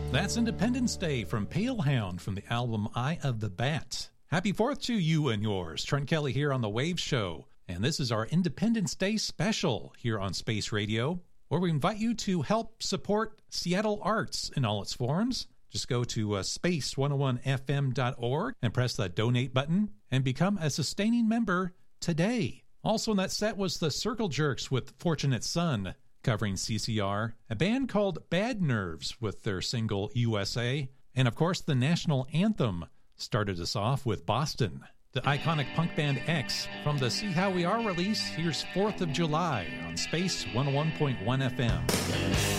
That's Independence Day from Palehound from the album Eye of the Bat. Happy 4th to you and yours. Trent Kelly here on The Wave Show. And this is our Independence Day special here on Space Radio, where we invite you to help support Seattle arts in all its forms. Just go to space101fm.org and press that donate button and become a sustaining member today. Also in that set was the Circle Jerks with Fortunate Son, covering CCR, a band called Bad Nerves with their single USA, and of course the national anthem started us off with Boston. The iconic punk band X from the See How We Are release. Here's 4th of July on Space 101.1 FM.